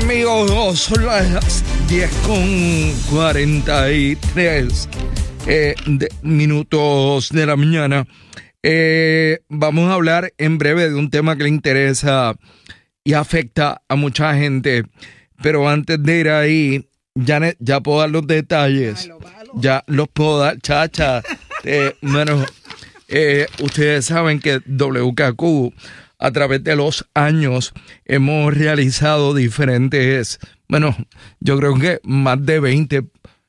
amigos, son las 10:43 minutos de la mañana. Vamos a hablar en breve de un tema que le interesa y afecta a mucha gente. Pero antes de ir ahí, Janet, ya puedo dar los detalles. Ya los puedo dar, chacha. Bueno, ustedes saben que WKQ, a través de los años, hemos realizado diferentes, yo creo que más de 20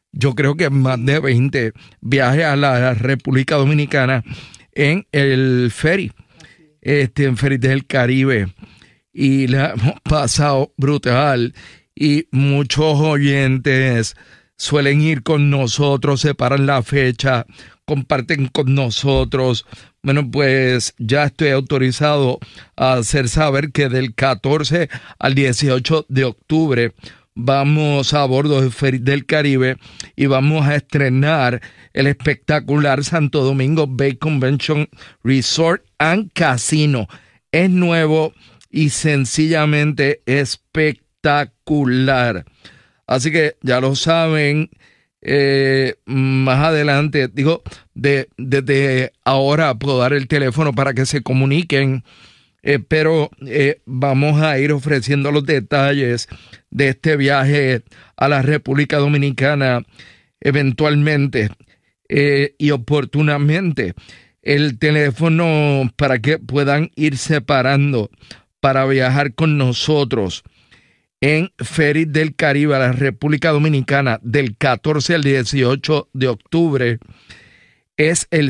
viajes a la República Dominicana en el ferry, en Ferry del Caribe. Y la hemos pasado brutal. Y muchos oyentes suelen ir con nosotros, separan la fecha, comparten con nosotros. Bueno, pues ya estoy autorizado a hacer saber que del 14 al 18 de octubre vamos a bordo de Ferry del Caribe y vamos a estrenar el espectacular Santo Domingo Bay Convention Resort and Casino. Es nuevo y sencillamente espectacular. Así que ya lo saben. Más adelante, desde ahora puedo dar el teléfono para que se comuniquen, pero vamos a ir ofreciendo los detalles de este viaje a la República Dominicana eventualmente y oportunamente. El teléfono para que puedan ir separando para viajar con nosotros en Ferry del Caribe a la República Dominicana del 14 al 18 de octubre es el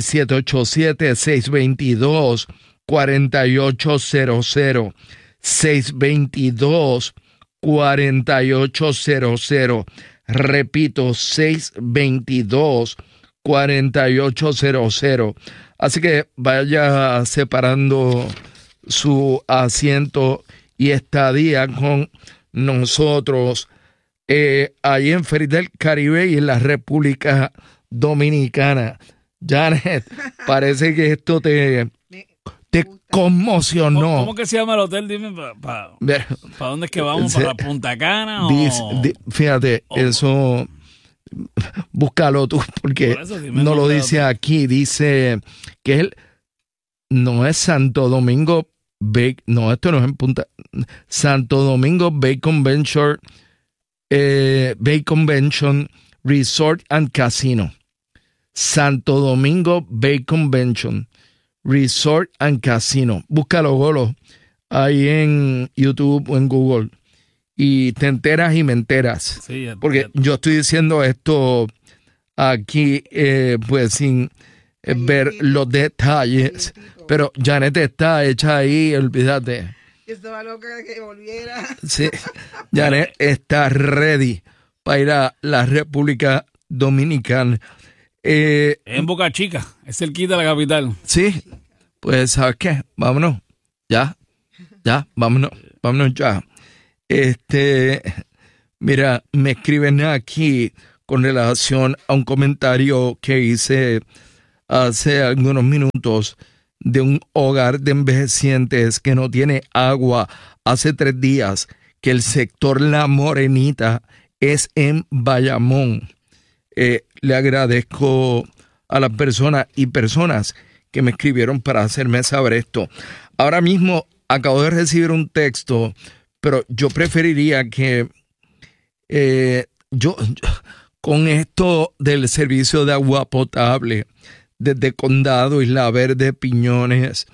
787-622-4800. 622-4800. Repito, 622-4800. Así que vaya separando su asiento y estadía con nosotros ahí en Ferry del Caribe y en la República Dominicana. Janet, parece que esto te conmocionó. ¿Cómo que se llama el hotel? Dime, ¿para dónde es que vamos? ¿Para Punta Cana? Fíjate, eso búscalo tú, porque no lo dice aquí. Dice que no es Santo Domingo Bay, no, esto no es en Punta Santo Domingo Bay Convention Resort and Casino. Santo Domingo Bay Convention Resort and Casino. Búscalo, Golo, ahí en YouTube o en Google y te enteras y me enteras. Sí, porque yo estoy diciendo esto aquí pues sin ver los detalles. Pero Janet está hecha ahí, olvídate. Yo estaba loca de que volviera. Sí, Janet está ready para ir a la República Dominicana. En Boca Chica, es cerquita de la capital. Sí, pues ¿sabes qué? Vámonos, ya, vámonos ya. Mira, me escriben aquí con relación a un comentario que hice hace algunos minutos de un hogar de envejecientes que no tiene agua hace 3 días, que el sector La Morenita es en Bayamón. Le agradezco a las personas que me escribieron para hacerme saber esto. Ahora mismo acabo de recibir un texto, pero yo preferiría que yo con esto del servicio de agua potable desde Condado, Isla Verde, Piñones,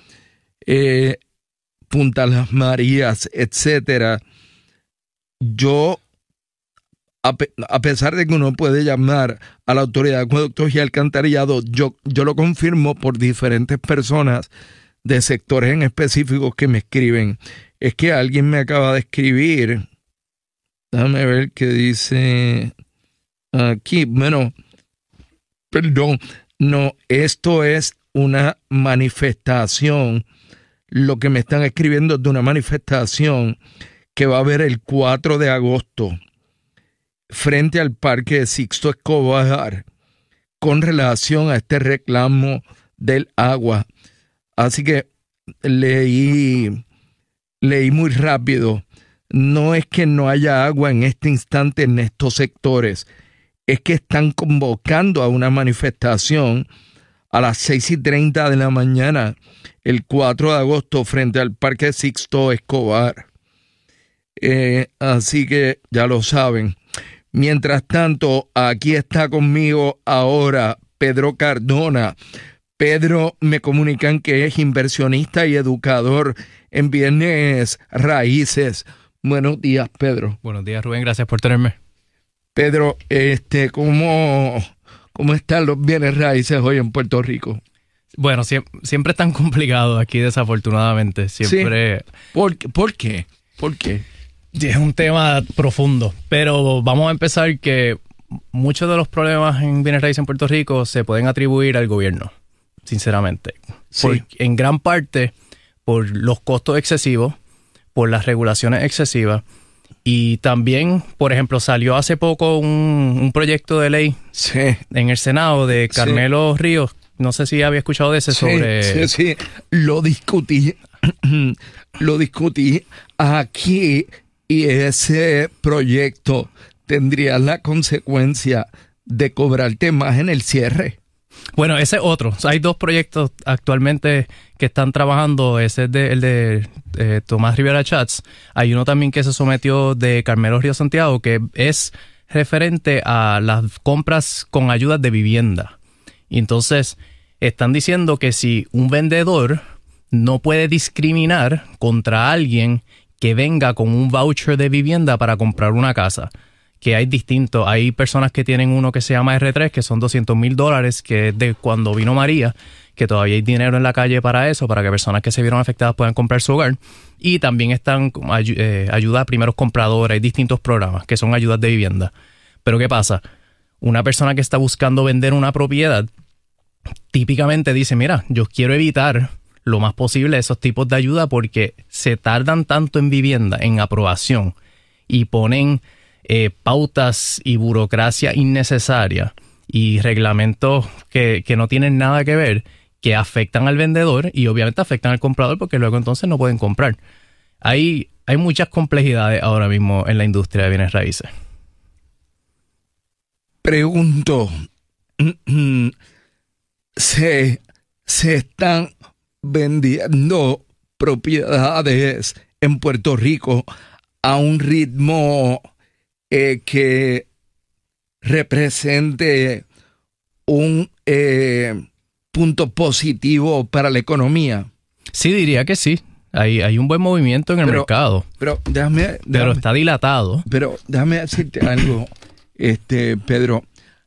Punta Las Marías, etcétera. Yo, a pesar de que uno puede llamar a la autoridad de acueductos y alcantarillado, yo lo confirmo por diferentes personas de sectores en específicos que me escriben. Es que alguien me acaba de escribir. Déjame ver qué dice aquí. Perdón. No, esto es una manifestación. Lo que me están escribiendo es de una manifestación que va a haber el 4 de agosto frente al Parque de Sixto Escobar con relación a este reclamo del agua. Así que leí muy rápido no es que no haya agua en este instante en estos sectores, es que están convocando a una manifestación a las 6:30 de la mañana, el 4 de agosto, frente al Parque Sixto Escobar. Así que ya lo saben. Mientras tanto, aquí está conmigo ahora Pedro Cardona. Pedro, me comunican que es inversionista y educador en bienes raíces. Buenos días, Pedro. Buenos días, Rubén. Gracias por tenerme. Pedro, ¿cómo están los bienes raíces hoy en Puerto Rico? Bueno, siempre es tan complicado aquí, desafortunadamente. Siempre. Sí. ¿Por qué? ¿Por qué? Es un tema profundo, pero vamos a empezar que muchos de los problemas en bienes raíces en Puerto Rico se pueden atribuir al gobierno, sinceramente. Sí. En gran parte por los costos excesivos, por las regulaciones excesivas y también, por ejemplo, salió hace poco un proyecto de ley en el Senado de Carmelo Ríos. No sé si había escuchado de ese sobre... Sí. Lo discutí aquí. Y ese proyecto tendría la consecuencia de cobrarte más en el cierre. Bueno, ese es otro. Hay dos proyectos actualmente que están trabajando. Ese es el de Tomás Rivera Chats. Hay uno también que se sometió de Carmelo Río Santiago, que es referente a las compras con ayudas de vivienda. Y entonces están diciendo que si un vendedor no puede discriminar contra alguien que venga con un voucher de vivienda para comprar una casa, que hay distintos. Hay personas que tienen uno que se llama R3, que son $200,000, que es de cuando vino María, que todavía hay dinero en la calle para eso, para que personas que se vieron afectadas puedan comprar su hogar. Y también están ayuda a primeros compradores, hay distintos programas que son ayudas de vivienda. Pero ¿qué pasa? Una persona que está buscando vender una propiedad, típicamente dice, mira, yo quiero evitar lo más posible esos tipos de ayuda porque se tardan tanto en vivienda, en aprobación, y ponen pautas y burocracia innecesaria y reglamentos que no tienen nada que ver, que afectan al vendedor y obviamente afectan al comprador porque luego entonces no pueden comprar. Hay muchas complejidades ahora mismo en la industria de bienes raíces. Pregunto, ¿se están vendiendo propiedades en Puerto Rico a un ritmo que represente un punto positivo para la economía? Sí, diría que sí. Hay un buen movimiento en el mercado. Pero está dilatado. Pero déjame decirte algo, Pedro.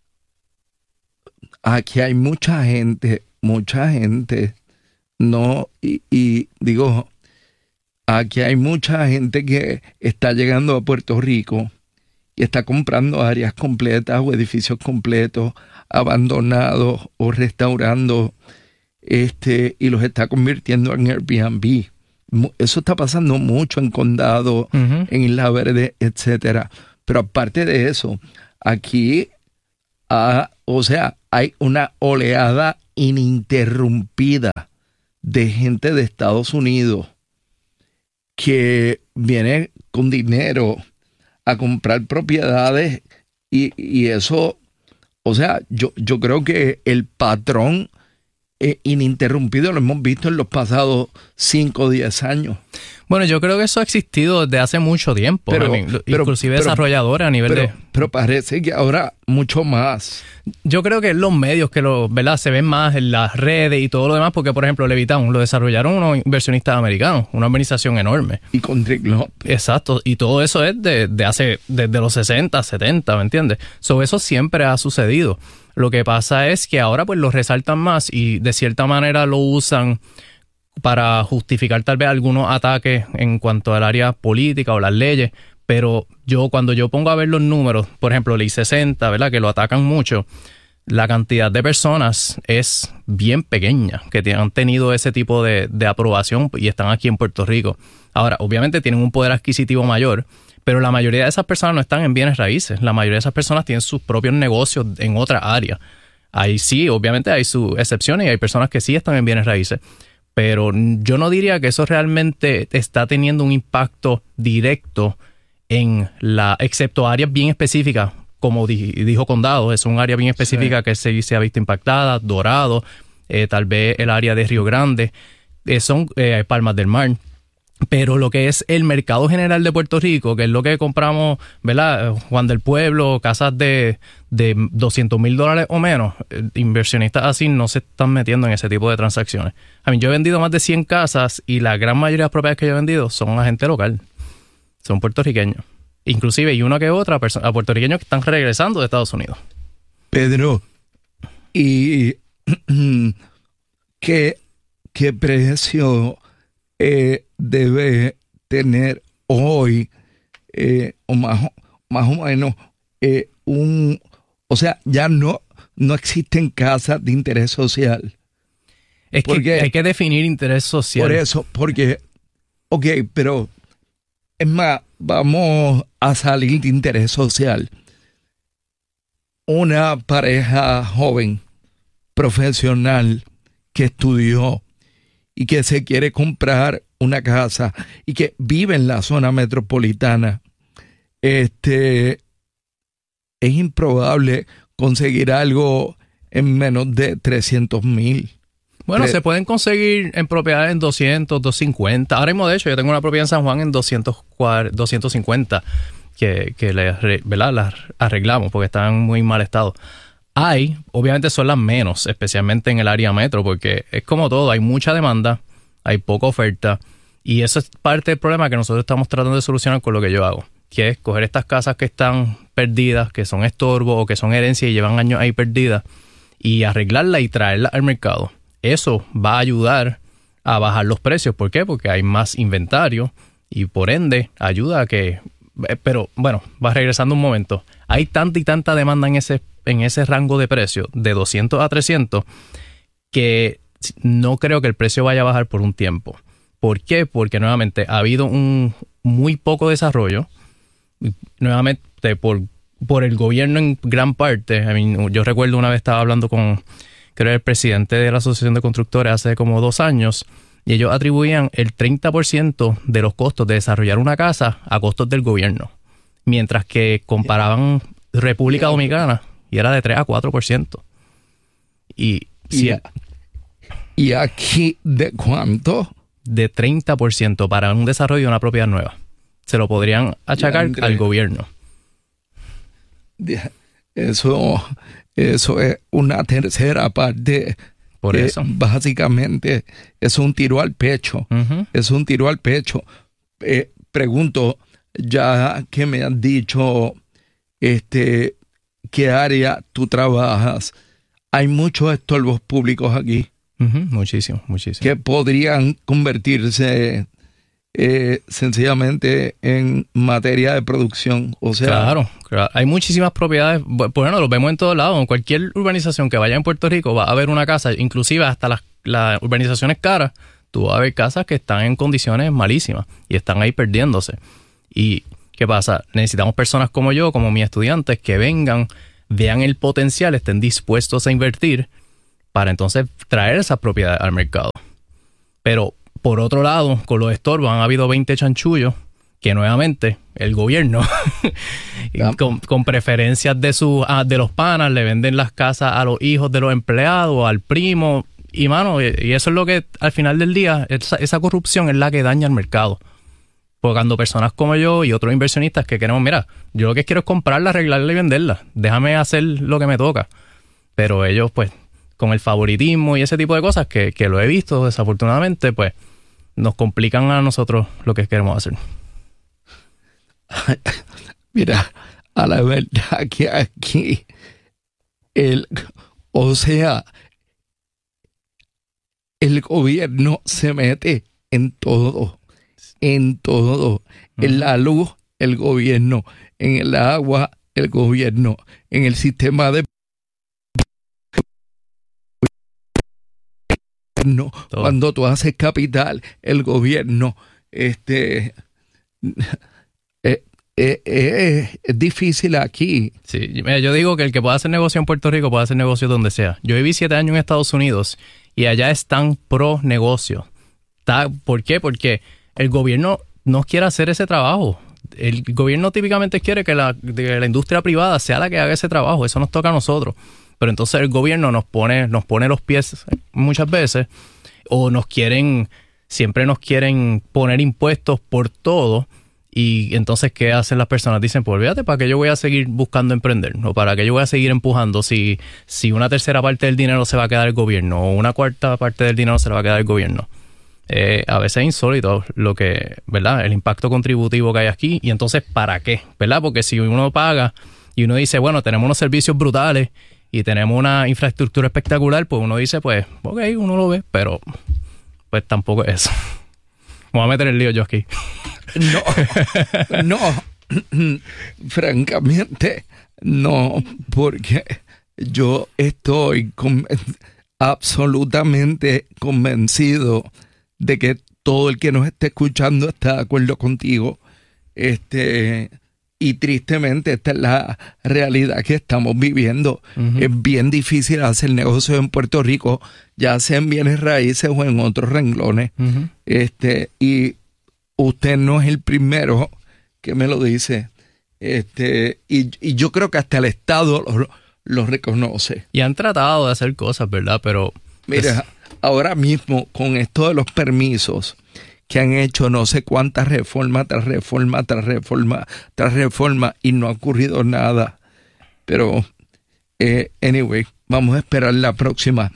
Aquí hay mucha gente. No, y digo, aquí hay mucha gente que está llegando a Puerto Rico y está comprando áreas completas o edificios completos, abandonados o restaurando, y los está convirtiendo en Airbnb. Eso está pasando mucho en Condado, en Isla Verde, etcétera. Pero aparte de eso, aquí, hay una oleada ininterrumpida de gente de Estados Unidos que viene con dinero a comprar propiedades y eso, yo creo que el patrón ininterrumpido lo hemos visto en los pasados 5 o 10 años. Bueno, yo creo que eso ha existido desde hace mucho tiempo, inclusive desarrolladores a nivel Pero parece que ahora mucho más. Yo creo que en los medios que ¿verdad? Se ven más en las redes y todo lo demás, porque por ejemplo Levitown lo desarrollaron unos inversionistas americanos, una organización enorme. Y con Rick Lopes. Exacto, y todo eso es desde los 60, 70, ¿me entiendes? Eso siempre ha sucedido. Lo que pasa es que ahora pues lo resaltan más y de cierta manera lo usan para justificar tal vez algunos ataques en cuanto al área política o las leyes, pero cuando yo pongo a ver los números, por ejemplo, Ley 60, ¿verdad? Que lo atacan mucho, la cantidad de personas es bien pequeña que han tenido ese tipo de aprobación y están aquí en Puerto Rico. Ahora, obviamente tienen un poder adquisitivo mayor, pero la mayoría de esas personas no están en bienes raíces. La mayoría de esas personas tienen sus propios negocios en otra área. Ahí sí, obviamente hay sus excepciones y hay personas que sí están en bienes raíces. pero yo no diría que eso realmente está teniendo un impacto directo excepto áreas bien específicas, como dijo Condado, es un área bien específica que se ha visto impactada, Dorado, tal vez el área de Río Grande, son Palmas del Mar. Pero lo que es el mercado general de Puerto Rico, que es lo que compramos, ¿verdad? Juan del Pueblo, casas de $200,000 o menos, inversionistas así no se están metiendo en ese tipo de transacciones. Yo he vendido más de 100 casas y la gran mayoría de las propiedades que yo he vendido son a gente local, son puertorriqueños. Inclusive hay una que otra persona, a puertorriqueños que están regresando de Estados Unidos. Pedro, ¿y qué precio debe tener hoy o más o menos o sea, ya no existen casas de interés social? Es que hay que definir interés social. Por eso, porque pero es más, vamos a salir de interés social. Una pareja joven, profesional, que estudió y que se quiere comprar una casa y que vive en la zona metropolitana, es improbable conseguir algo en menos de 300,000. Bueno, se pueden conseguir en propiedades en 200, 250. Ahora mismo, de hecho, yo tengo una propiedad en San Juan en 250 que las arreglamos porque están en muy mal estado. Obviamente son las menos, especialmente en el área metro, porque es como todo, hay mucha demanda, hay poca oferta, y eso es parte del problema que nosotros estamos tratando de solucionar con lo que yo hago, que es coger estas casas que están perdidas, que son estorbo o que son herencia y llevan años ahí perdidas, y arreglarla y traerla al mercado. Eso va a ayudar a bajar los precios. ¿Por qué? Porque hay más inventario y por ende ayuda a que... Pero bueno, va regresando un momento. Hay tanta y tanta demanda en ese rango de precio, de 200 a 300, que no creo que el precio vaya a bajar por un tiempo. ¿Por qué? Porque nuevamente ha habido un muy poco desarrollo, nuevamente por el gobierno en gran parte. Yo recuerdo una vez estaba hablando con, creo, el presidente de la Asociación de Constructores hace como 2 años, y ellos atribuían el 30% de los costos de desarrollar una casa a costos del gobierno, mientras que comparaban República Dominicana y era de 3 a 4%. ¿Y aquí de cuánto? De 30% para un desarrollo de una propiedad nueva. Se lo podrían achacar al gobierno. Eso es una tercera parte. Por eso. Básicamente es un tiro al pecho. Uh-huh. Es un tiro al pecho. Pregunto, ya que me has dicho qué área tú trabajas, hay muchos estorbos públicos aquí. Uh-huh. Muchísimo. Que podrían convertirse sencillamente en materia de producción. O sea, claro. Hay muchísimas propiedades. Bueno, los vemos en todos lados. En cualquier urbanización que vaya en Puerto Rico va a haber una casa, inclusive hasta las urbanizaciones caras, tú vas a ver casas que están en condiciones malísimas y están ahí perdiéndose. ¿Y qué pasa? Necesitamos personas como yo, como mis estudiantes, que vengan, vean el potencial, estén dispuestos a invertir para entonces traer esas propiedades al mercado. Pero por otro lado, con los estorbos han habido 20 chanchullos que nuevamente el gobierno con preferencias de los panas le venden las casas a los hijos de los empleados, al primo, y eso es lo que al final del día, esa corrupción es la que daña al mercado. Porque cuando personas como yo y otros inversionistas que queremos, mira, yo lo que quiero es comprarla, arreglarla y venderla, déjame hacer lo que me toca. Pero ellos, pues, con el favoritismo y ese tipo de cosas que lo he visto desafortunadamente, pues nos complican a nosotros lo que queremos hacer. Mira, a la verdad que aquí el gobierno se mete en todo, en la luz, el gobierno, en el agua, el gobierno, en el sistema de gobierno, cuando tú haces capital, el gobierno, es difícil aquí. Sí, yo digo que el que pueda hacer negocio en Puerto Rico puede hacer negocio donde sea. Yo viví 7 años en Estados Unidos y allá están pro negocio. ¿Por qué? Porque el gobierno no quiere hacer ese trabajo. El gobierno típicamente quiere que la industria privada sea la que haga ese trabajo. Eso nos toca a nosotros. Pero entonces el gobierno nos pone los pies muchas veces, o siempre nos quieren poner impuestos por todo. Y entonces, ¿qué hacen las personas? Dicen, pues olvídate, ¿para qué yo voy a seguir buscando emprender? ¿O para qué yo voy a seguir empujando si una tercera parte del dinero se va a quedar el gobierno o una cuarta parte del dinero se la va a quedar el gobierno? A veces es insólito ¿verdad? El impacto contributivo que hay aquí. Y entonces, ¿para qué? ¿Verdad? Porque si uno paga y uno dice, bueno, tenemos unos servicios brutales y tenemos una infraestructura espectacular, pues uno dice, pues, ok, uno lo ve, pero pues tampoco es eso. Me voy a meter el lío yo aquí. No, francamente, no, porque yo estoy absolutamente convencido de que todo el que nos esté escuchando está de acuerdo contigo, y tristemente esta es la realidad que estamos viviendo. Uh-huh. Es bien difícil hacer negocios en Puerto Rico, ya sea en bienes raíces o en otros renglones. Uh-huh. Y usted no es el primero que me lo dice. Y yo creo que hasta el Estado lo reconoce. Y han tratado de hacer cosas, ¿verdad? Pero mira, ahora mismo con esto de los permisos, que han hecho no sé cuántas reformas tras reforma tras reforma tras reforma y no ha ocurrido nada. Pero, anyway, vamos a esperar la próxima.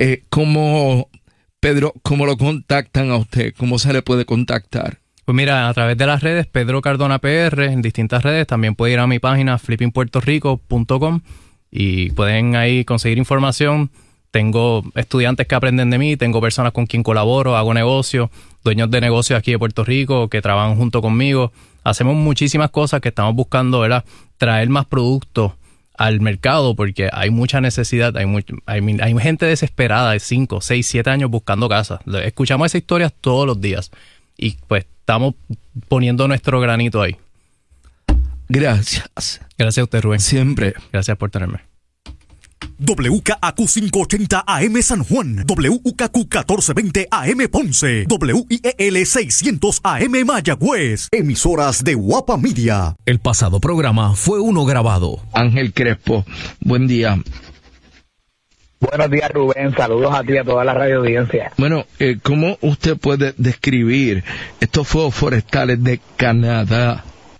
Pedro, ¿cómo lo contactan a usted? ¿Cómo se le puede contactar? Pues mira, a través de las redes, Pedro Cardona PR, en distintas redes. También puede ir a mi página flippingpuertorico.com y pueden ahí conseguir información. Tengo estudiantes que aprenden de mí, tengo personas con quien colaboro, hago negocios, dueños de negocios aquí de Puerto Rico que trabajan junto conmigo. Hacemos muchísimas cosas que estamos buscando, ¿verdad? Traer más productos al mercado porque hay mucha necesidad, hay gente desesperada de 5, 6, 7 años buscando casas. Escuchamos esas historias todos los días y pues estamos poniendo nuestro granito ahí. Gracias. Gracias a usted, Rubén. Siempre. Gracias por tenerme. WKAQ 580 AM San Juan, WKQ 1420 AM Ponce, WIEL 600 AM Mayagüez, emisoras de Guapa Media. El pasado programa fue uno grabado. Ángel Crespo, buen día. Buenos días, Rubén. Saludos a ti y a toda la radio audiencia. Bueno, ¿cómo usted puede describir estos fuegos forestales de Canadá?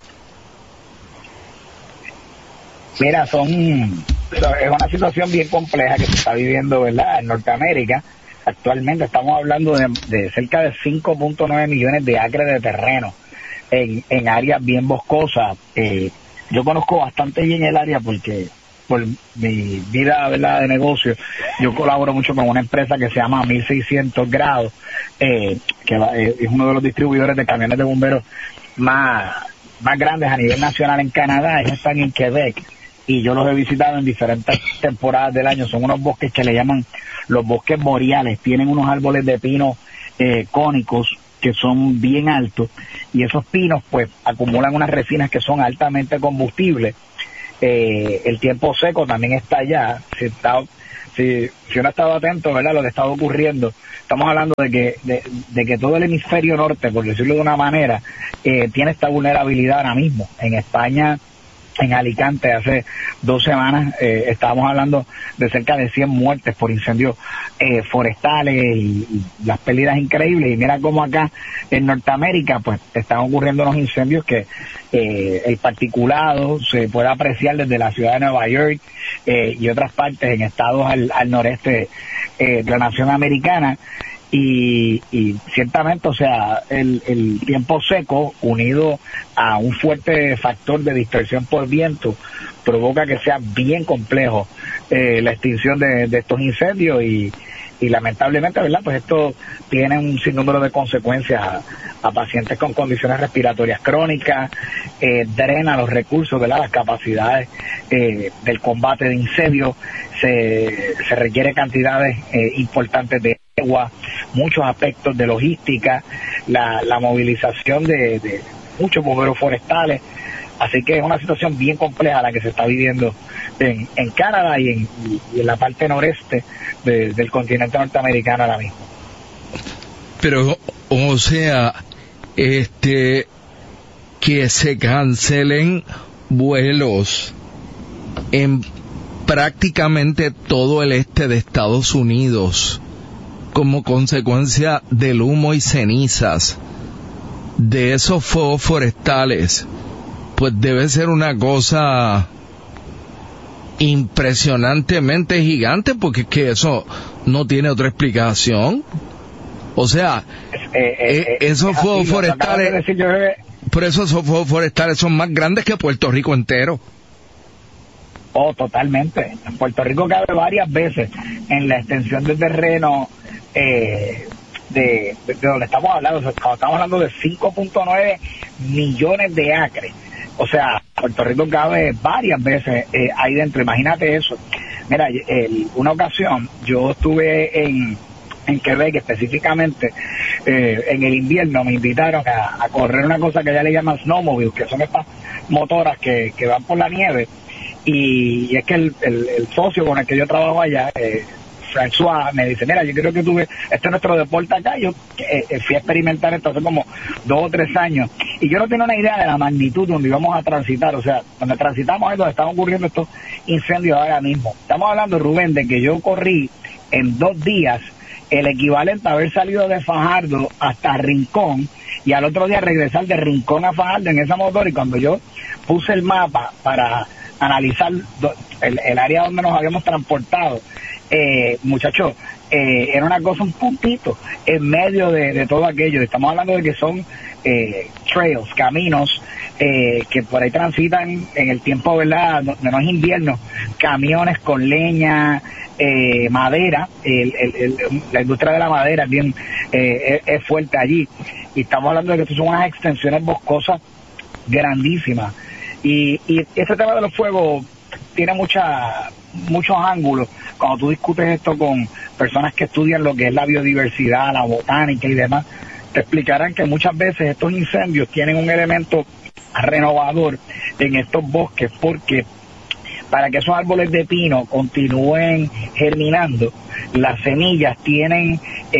Mira, es una situación bien compleja que se está viviendo, ¿verdad?, en Norteamérica. Actualmente estamos hablando de cerca de 5.9 millones de acres de terreno en áreas bien boscosas. Yo conozco bastante bien el área porque por mi vida, ¿verdad?, de negocio, yo colaboro mucho con una empresa que se llama 1600 grados, que es uno de los distribuidores de camiones de bomberos más grandes a nivel nacional en Canadá. Ellos están en Quebec y yo los he visitado en diferentes temporadas del año. Son unos bosques que le llaman los bosques boreales. Tienen unos árboles de pino cónicos que son bien altos y esos pinos pues acumulan unas resinas que son altamente combustibles. El tiempo seco también está allá. Si uno ha estado atento, ¿verdad?, lo que está ocurriendo, estamos hablando de que todo el hemisferio norte, por decirlo de una manera, tiene esta vulnerabilidad ahora mismo. En España, en Alicante, hace 2 semanas, estábamos hablando de cerca de 100 muertes por incendios forestales y las pérdidas increíbles. Y mira cómo acá en Norteamérica pues están ocurriendo unos incendios que el particulado se puede apreciar desde la ciudad de Nueva York y otras partes en estados al noreste de la nación americana. Y ciertamente, o sea, el tiempo seco unido a un fuerte factor de dispersión por viento provoca que sea bien complejo la extinción de estos incendios y lamentablemente, ¿verdad?, pues esto tiene un sinnúmero de consecuencias a pacientes con condiciones respiratorias crónicas, drena los recursos, ¿verdad?, las capacidades del combate de incendios, se requiere cantidades importantes de agua, muchos aspectos de logística, la movilización de muchos bomberos forestales, Así que es una situación bien compleja la que se está viviendo en Canadá y en la parte noreste del continente norteamericano ahora mismo. Pero, o sea, que se cancelen vuelos en prácticamente todo el este de Estados Unidos como consecuencia del humo y cenizas de esos fuegos forestales, pues debe ser una cosa impresionantemente gigante, porque es que eso no tiene otra explicación. O sea, esos fuegos forestales, por eso esos fuegos forestales son más grandes que Puerto Rico entero. Oh, totalmente. En Puerto Rico cabe varias veces en la extensión del terreno de donde estamos hablando. O sea, estamos hablando de 5.9 millones de acres. O sea, Puerto Rico cabe varias veces ahí dentro. Imagínate eso. Mira, una ocasión yo estuve en Quebec específicamente, en el invierno me invitaron a correr una cosa que ya le llaman snowmobile, que son estas motoras que van por la nieve. Y es que el socio con el que yo trabajo allá, François, me dice, mira, yo creo que este es nuestro deporte acá. Yo fui a experimentar esto hace como 2 o 3 años, y yo no tenía una idea de la magnitud donde íbamos a transitar. O sea, donde transitamos es donde están ocurriendo estos incendios ahora mismo. Estamos hablando, Rubén, de que yo corrí en 2 días el equivalente a haber salido de Fajardo hasta Rincón, y al otro día regresar de Rincón a Fajardo en esa motor. Y cuando yo puse el mapa para analizar el área donde nos habíamos transportado, muchachos, era una cosa, un puntito en medio de todo aquello. Estamos hablando de que son trails, caminos que por ahí transitan en el tiempo, ¿verdad?, donde no es invierno, camiones con leña, madera. La industria de la madera es bien es fuerte allí, y estamos hablando de que estas son unas extensiones boscosas grandísimas. Y este tema de los fuegos tiene muchos ángulos. Cuando tú discutes esto con personas que estudian lo que es la biodiversidad, la botánica y demás, te explicarán que muchas veces estos incendios tienen un elemento renovador en estos bosques, porque para que esos árboles de pino continúen germinando, las semillas tienen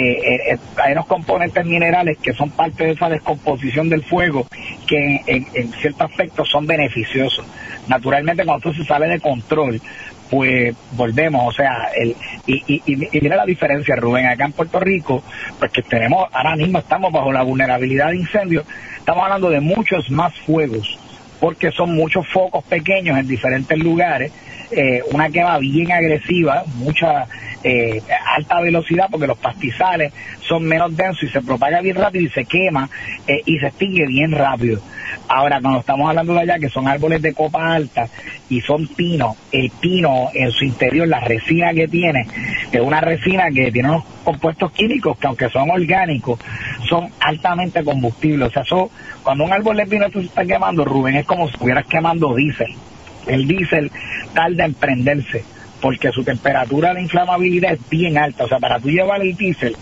hay unos componentes minerales que son parte de esa descomposición del fuego, que en cierto aspecto son beneficiosos. Naturalmente, cuando esto se sale de control, pues volvemos, o sea, y mira la diferencia, Rubén, acá en Puerto Rico, pues que ahora mismo estamos bajo la vulnerabilidad de incendios. Estamos hablando de muchos más fuegos, porque son muchos focos pequeños en diferentes lugares, una quema bien agresiva, mucha alta velocidad, porque los pastizales son menos densos y se propaga bien rápido y se quema y se extingue bien rápido. Ahora, cuando estamos hablando de allá, que son árboles de copa alta y son pinos, el pino en su interior, la resina que tiene, es una resina que tiene unos compuestos químicos que, aunque son orgánicos, son altamente combustibles. O sea, cuando un árbol de pino se está quemando, Rubén, es como si estuvieras quemando diésel. El diésel tarda en prenderse, porque su temperatura de inflamabilidad es bien alta. O sea, para tú llevar el diésel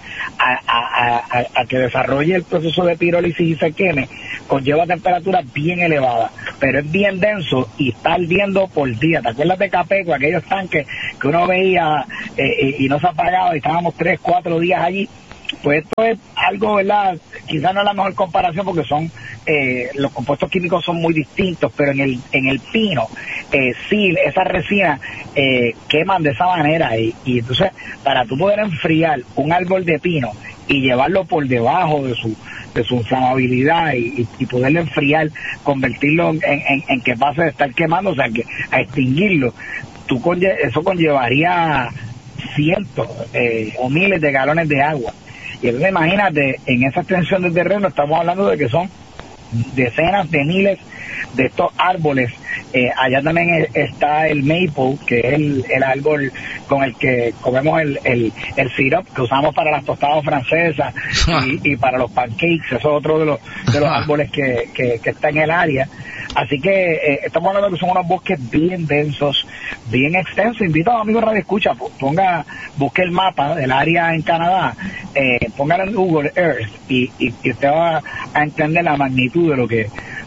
a que desarrolle el proceso de pirólisis y se queme, conlleva temperaturas bien elevadas, pero es bien denso y está ardiendo por día. ¿Te acuerdas de Capeco, aquellos tanques que uno veía y no se apagaba, y estábamos 3, 4 días allí? Pues esto es algo, ¿verdad? Quizás no es la mejor comparación, porque los compuestos químicos son muy distintos, pero en el pino, sí, esas resinas queman de esa manera, y entonces, para tú poder enfriar un árbol de pino y llevarlo por debajo de su inflamabilidad y poderlo enfriar, convertirlo en que pase de estar quemando, o sea, a extinguirlo, eso conllevaría cientos o miles de galones de agua. Y entonces, imagínate, en esa extensión de terreno estamos hablando de que son decenas de miles de estos árboles. Allá también está el maple, que es el árbol con el que comemos el syrup que usamos para las tostadas francesas y para los pancakes. Eso es otro de los árboles que está en el área. Así que estamos hablando de que son unos bosques bien densos, bien extensos. Invito a los amigos Radio Escucha, busque el mapa del área en Canadá, póngalo en Google Earth y usted va a entender la magnitud de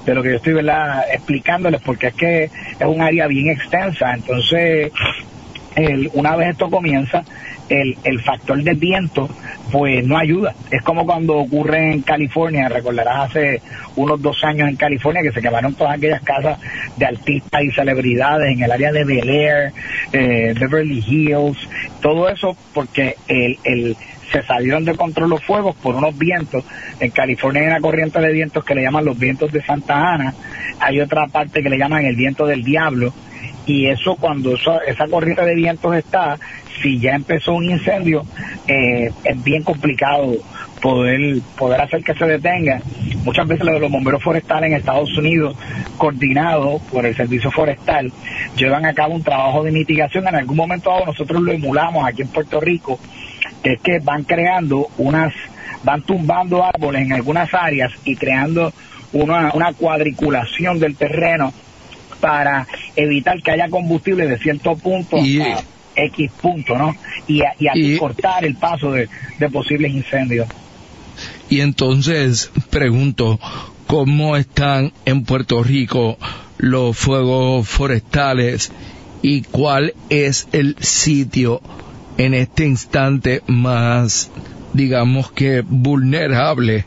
de lo que yo estoy, ¿verdad?, explicándoles, porque es que es un área bien extensa. Entonces, una vez esto comienza, el factor del viento pues no ayuda. Es como cuando ocurre en California, recordarás hace unos 2 años en California que se quemaron todas aquellas casas de artistas y celebridades en el área de Bel Air, Beverly Hills, todo eso porque se salieron de control los fuegos por unos vientos. En California hay una corriente de vientos que le llaman los vientos de Santa Ana, hay otra parte que le llaman el viento del diablo, y eso cuando esa corriente de vientos está, si ya empezó un incendio, es bien complicado poder hacer que se detenga. Muchas veces los bomberos forestales en Estados Unidos, coordinados por el Servicio Forestal, llevan a cabo un trabajo de mitigación. En algún momento dado nosotros lo emulamos aquí en Puerto Rico, que es que van tumbando árboles en algunas áreas y creando una cuadriculación del terreno para evitar que haya combustible de cierto punto a X punto, ¿no? Y cortar el paso de posibles incendios. Y entonces, pregunto, ¿cómo están en Puerto Rico los fuegos forestales y cuál es el sitio en este instante más, digamos que, vulnerable?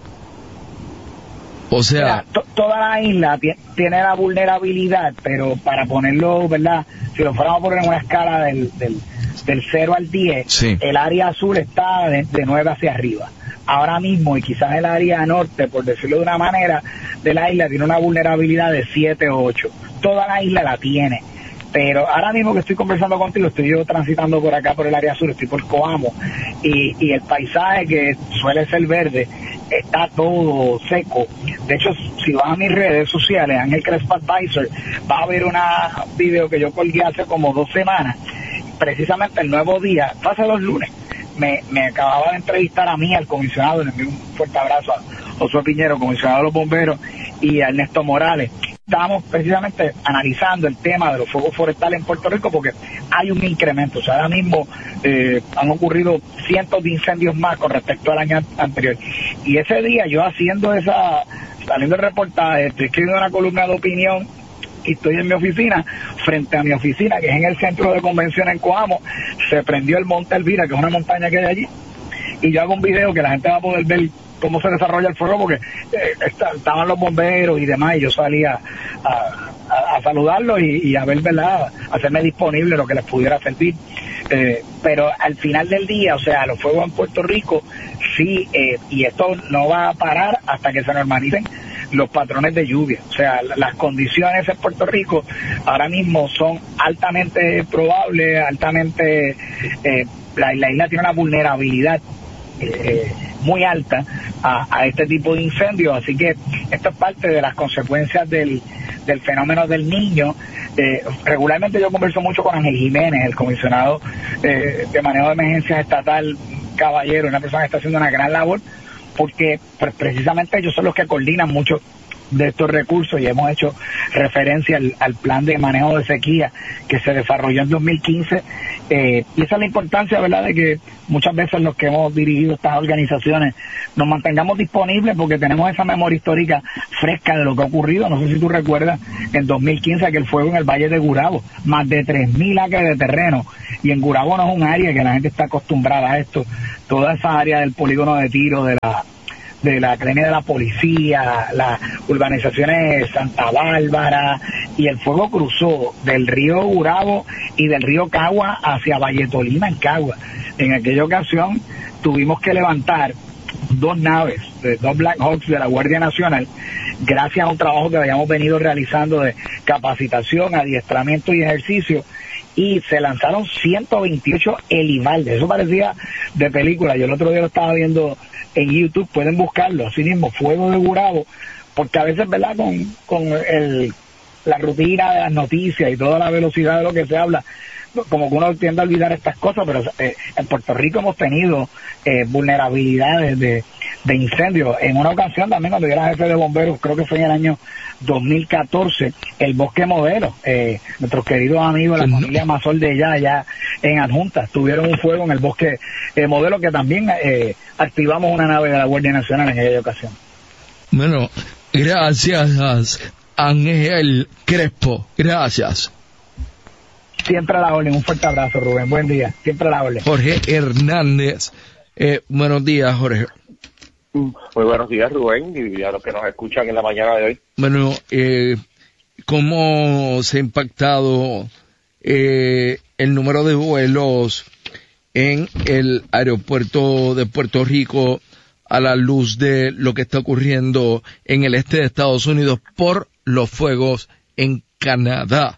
O sea, toda la isla tiene la vulnerabilidad, pero para ponerlo, ¿verdad?, si lo fuéramos a poner en una escala del 0 al 10, sí, el área azul está de 9 hacia arriba. Ahora mismo, y quizás el área norte, por decirlo de una manera, de la isla tiene una vulnerabilidad de 7 o 8. Toda la isla la tiene. Pero ahora mismo que estoy conversando contigo, estoy yo transitando por acá, por el área sur, estoy por Coamo, y el paisaje, que suele ser verde, está todo seco. De hecho, si vas a mis redes sociales, Ángel Crespo Advisor, vas a ver un video que yo colgué hace como 2 semanas, precisamente el nuevo día, hace 2 lunes, me acababa de entrevistar a mí, al comisionado, le envío un fuerte abrazo a Josué Piñero, comisionado de los bomberos, y a Ernesto Morales. Estábamos precisamente analizando el tema de los fuegos forestales en Puerto Rico porque hay un incremento. O sea, ahora mismo han ocurrido cientos de incendios más con respecto al año anterior. Y ese día yo saliendo el reportaje, estoy escribiendo una columna de opinión y estoy en mi oficina, frente a mi oficina, que es en el centro de convención en Coamo, se prendió el Monte Elvira, que es una montaña que hay allí, y yo hago un video que la gente va a poder ver cómo se desarrolla el fuego, porque estaban los bomberos y demás, y yo salía a saludarlos y a ver, ¿verdad?, hacerme disponible lo que les pudiera servir. Pero al final del día, o sea, los fuegos en Puerto Rico, sí, y esto no va a parar hasta que se normalicen los patrones de lluvia. O sea, las condiciones en Puerto Rico ahora mismo son altamente probables, la isla tiene una vulnerabilidad muy alta a este tipo de incendios, así que esto es parte de las consecuencias del fenómeno del Niño. Regularmente yo converso mucho con Ángel Jiménez, el comisionado de manejo de emergencias estatal, caballero, una persona que está haciendo una gran labor, porque precisamente ellos son los que coordinan mucho de estos recursos, y hemos hecho referencia al plan de manejo de sequía que se desarrolló en 2015, y esa es la importancia, ¿verdad?, de que muchas veces los que hemos dirigido estas organizaciones nos mantengamos disponibles, porque tenemos esa memoria histórica fresca de lo que ha ocurrido. No sé si tú recuerdas en 2015 aquel fuego en el Valle de Gurabo, más de 3.000 acres de terreno, y en Gurabo no es un área que la gente está acostumbrada a esto, toda esa área del polígono de tiro, de la academia de la policía, las urbanizaciones Santa Bárbara, y el fuego cruzó del río Gurabo y del río Cagua hacia Valle Tolima, en Cagua. En aquella ocasión tuvimos que levantar 2 naves, 2 Black Hawks de la Guardia Nacional, gracias a un trabajo que habíamos venido realizando de capacitación, adiestramiento y ejercicio, y se lanzaron 128 helibaldes. Eso parecía de película. Yo el otro día lo estaba viendo en YouTube, pueden buscarlo, así mismo, fuego de Gurabo, porque a veces, ¿verdad?, con la rutina de las noticias y toda la velocidad de lo que se habla, como que uno tiende a olvidar estas cosas, pero en Puerto Rico hemos tenido vulnerabilidades de incendios. En una ocasión también, cuando yo era jefe de bomberos, creo que fue en el año 2014, el Bosque Modelo, nuestros queridos amigos de la familia Mazol de allá en Adjunta, tuvieron un fuego en el Bosque Modelo, que también activamos una nave de la Guardia Nacional en aquella ocasión. Bueno, Gracias, Ángel Crespo. Gracias. Siempre a la orden. Un fuerte abrazo, Rubén. Buen día. Siempre a la orden. Jorge Hernández. Buenos días, Jorge. Muy buenos días, Rubén, y a los que nos escuchan en la mañana de hoy. Bueno, ¿cómo se ha impactado el número de vuelos en el aeropuerto de Puerto Rico a la luz de lo que está ocurriendo en el este de Estados Unidos por los fuegos en Canadá?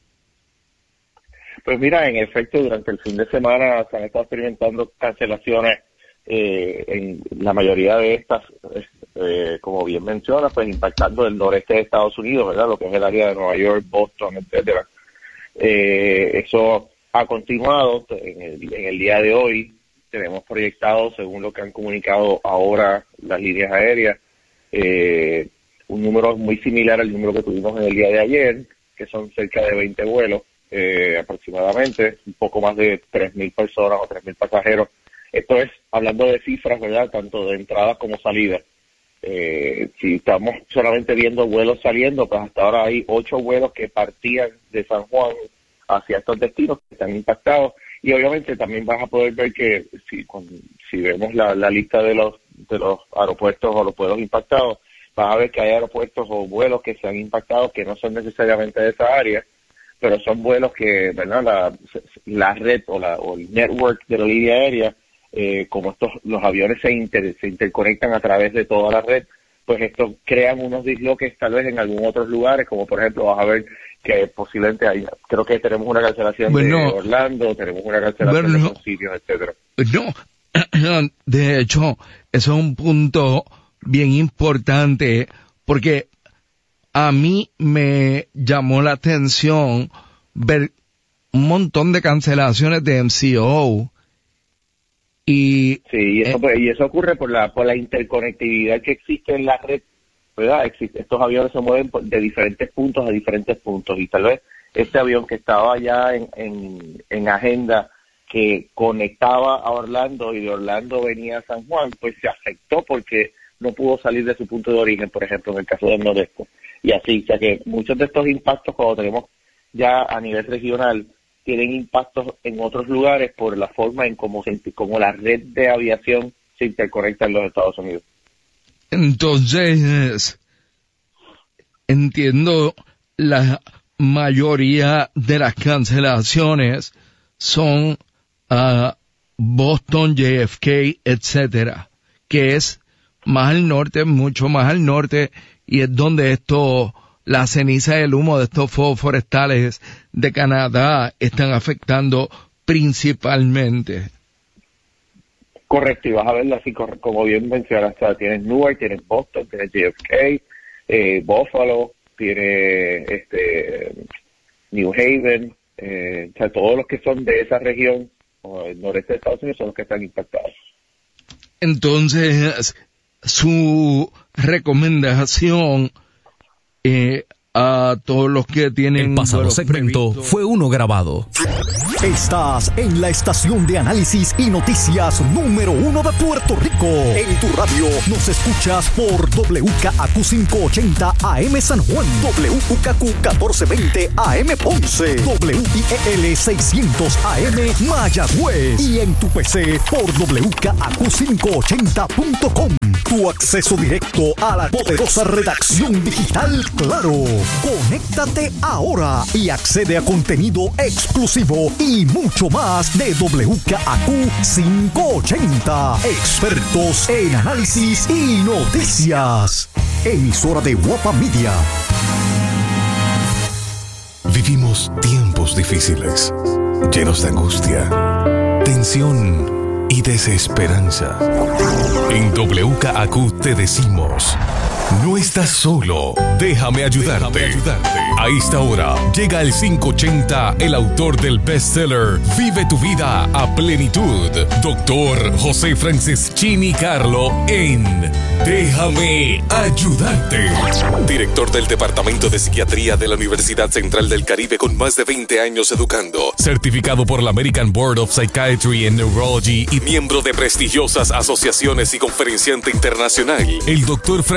Pues mira, en efecto, durante el fin de semana se han estado experimentando cancelaciones en la mayoría de estas, como bien menciona, pues impactando el noreste de Estados Unidos, ¿verdad? Lo que es el área de Nueva York, Boston, etcétera. Eso ha continuado en el día de hoy. Tenemos proyectado, según lo que han comunicado ahora las líneas aéreas, un número muy similar al número que tuvimos en el día de ayer, que son cerca de 20 vuelos aproximadamente, un poco más de 3.000 personas o 3.000 pasajeros. Esto es hablando de cifras, ¿verdad?, tanto de entradas como salidas. Si estamos solamente viendo vuelos saliendo, pues hasta ahora hay 8 vuelos que partían de San Juan hacia estos destinos que están impactados. Y obviamente también vas a poder ver que si vemos la lista de los aeropuertos o los vuelos impactados, vas a ver que hay aeropuertos o vuelos que se han impactado que no son necesariamente de esa área, pero son vuelos que, ¿verdad?, la red o el network de la línea aérea, como los aviones se interconectan a través de toda la red, pues esto crean unos disloques tal vez en algunos otros lugares, como por ejemplo vas a ver que posiblemente creo que tenemos una cancelación de Orlando, tenemos una cancelación de otros sitios, etcétera. No, de hecho, eso es un punto bien importante, porque a mí me llamó la atención ver un montón de cancelaciones de MCO. Y eso ocurre por la interconectividad que existe en la red, ¿verdad? Estos aviones se mueven de diferentes puntos a diferentes puntos, y tal vez este avión que estaba ya en agenda, que conectaba a Orlando y de Orlando venía a San Juan, pues se afectó porque no pudo salir de su punto de origen, por ejemplo, en el caso del Nordeste. Y así, o sea que muchos de estos impactos, cuando tenemos ya a nivel regional, tienen impactos en otros lugares por la forma en cómo la red de aviación se interconecta en los Estados Unidos. Entonces, entiendo, la mayoría de las cancelaciones son Boston, JFK, etcétera, que es más al norte, mucho más al norte, y es donde la ceniza y el humo de estos fuegos forestales de Canadá están afectando principalmente. Correcto, y vas a verlo así, como bien mencionaste, tienes Newark, tienes Boston, tienes JFK, Buffalo, tienes New Haven, o sea, todos los que son de esa región, o el noreste de Estados Unidos, son los que están impactados. Entonces, su recomendación a todos los que tienen... El pasado segmento fue uno grabado. Estás en la estación de análisis y noticias número 1 de Puerto Rico. En tu radio nos escuchas por WKAQ 580 AM San Juan, WKAQ 1420 AM Ponce, WIEL 600 AM Mayagüez, y en tu PC por WKAQ580.com. Tu acceso directo a la poderosa redacción digital Claro. Conéctate ahora y accede a contenido exclusivo y mucho más de WKAQ 580. Expertos en análisis y noticias. Emisora de Guapa Media. Vivimos tiempos difíciles, llenos de angustia, tensión y desesperanza. En WKAQ te decimos: no estás solo, déjame ayudarte. A esta hora llega el 580, el autor del bestseller Vive tu vida a plenitud, Dr. José Franceschini Carlo, en Déjame ayudarte. Director del Departamento de Psiquiatría de la Universidad Central del Caribe, con más de 20 años educando. Certificado por la American Board of Psychiatry and Neurology y miembro de prestigiosas asociaciones y conferenciante internacional. El Dr. Franceschini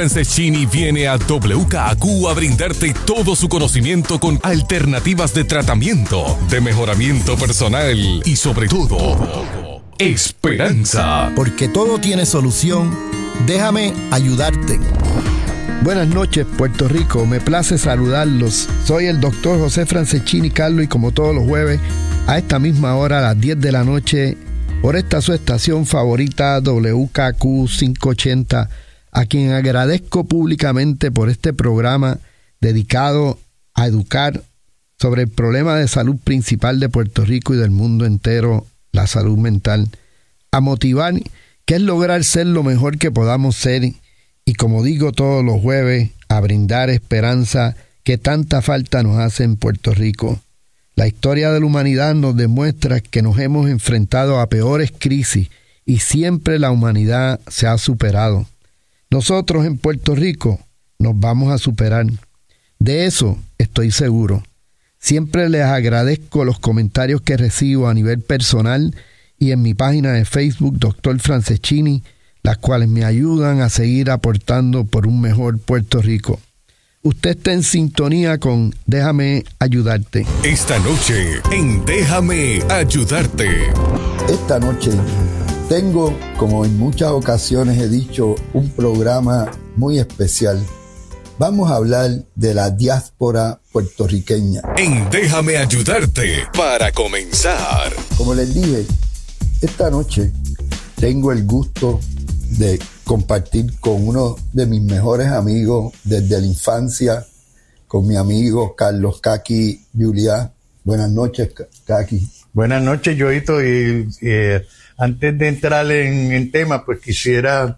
Francescini viene a WKAQ a brindarte todo su conocimiento con alternativas de tratamiento, de mejoramiento personal y sobre todo, esperanza. Porque todo tiene solución, déjame ayudarte. Buenas noches, Puerto Rico. Me place saludarlos. Soy el doctor José Francescini Carlos y como todos los jueves, a esta misma hora, a las 10 de la noche, por esta su estación favorita, WKQ 580, a quien agradezco públicamente por este programa dedicado a educar sobre el problema de salud principal de Puerto Rico y del mundo entero, la salud mental, a motivar que es lograr ser lo mejor que podamos ser y, como digo todos los jueves, a brindar esperanza que tanta falta nos hace en Puerto Rico. La historia de la humanidad nos demuestra que nos hemos enfrentado a peores crisis y siempre la humanidad se ha superado. Nosotros en Puerto Rico nos vamos a superar. De eso estoy seguro. Siempre les agradezco los comentarios que recibo a nivel personal y en mi página de Facebook, Dr. Francescini, las cuales me ayudan a seguir aportando por un mejor Puerto Rico. Usted está en sintonía con Déjame Ayudarte. Esta noche en Déjame Ayudarte. Esta noche tengo, como en muchas ocasiones he dicho, un programa muy especial. Vamos a hablar de la diáspora puertorriqueña. En Déjame Ayudarte, para comenzar. Como les dije, esta noche tengo el gusto de compartir con uno de mis mejores amigos desde la infancia, con mi amigo Carlos Caqui Juliá. Buenas noches, Caqui. Buenas noches, Joito. Y antes de entrar en tema, pues quisiera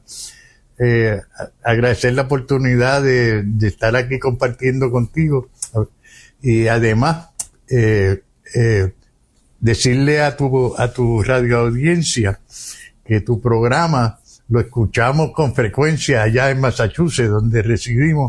agradecer la oportunidad de estar aquí compartiendo contigo. Y además, decirle a tu radio audiencia que tu programa lo escuchamos con frecuencia allá en Massachusetts, donde residimos.